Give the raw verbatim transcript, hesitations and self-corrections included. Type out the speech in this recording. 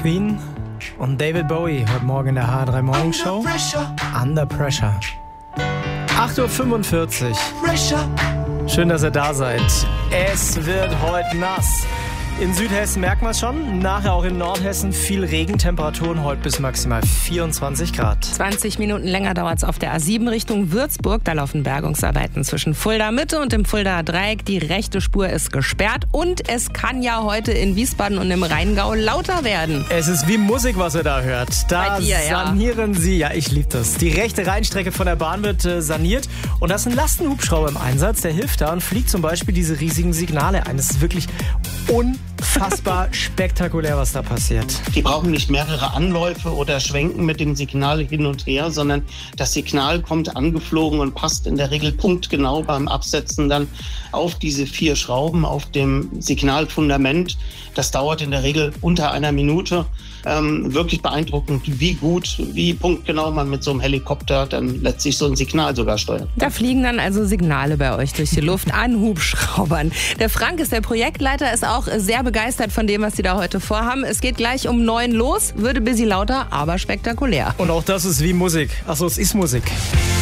Queen und David Bowie heute Morgen in der H drei Morning Show. Under Pressure. acht Uhr fünfundvierzig. Schön, dass ihr da seid. Es wird heute nass. In Südhessen merkt man es schon, nachher auch in Nordhessen viel Regen, Temperaturen heute bis maximal vierundzwanzig Grad. zwanzig Minuten länger dauert es auf der A sieben Richtung Würzburg. Da laufen Bergungsarbeiten zwischen Fulda Mitte und dem Fuldaer Dreieck. Die rechte Spur ist gesperrt und es kann ja heute in Wiesbaden und im Rheingau lauter werden. Es ist wie Musik, was ihr da hört. Da Bei dir, ja. sanieren sie, ja ich liebe das. Die rechte Rheinstrecke von der Bahn wird äh, saniert und da ist ein Lastenhubschrauber im Einsatz, der hilft da und fliegt zum Beispiel diese riesigen Signale ein. Das ist wirklich unfassbar spektakulär, was da passiert. Die brauchen nicht mehrere Anläufe oder schwenken mit dem Signal hin und her, sondern das Signal kommt angeflogen und passt in der Regel punktgenau beim Absetzen dann auf diese vier Schrauben auf dem Signalfundament. Das dauert in der Regel unter einer Minute. Ähm, wirklich beeindruckend, wie gut, wie punktgenau man mit so einem Helikopter dann letztlich so ein Signal sogar steuert. Da fliegen dann also Signale bei euch durch die Luft an Hubschraubern. Der Frank ist der Projektleiter, ist auch sehr begeistert von dem, was sie da heute vorhaben. Es geht gleich um neun los, würde busy lauter, aber spektakulär. Und auch das ist wie Musik. Achso, es ist Musik.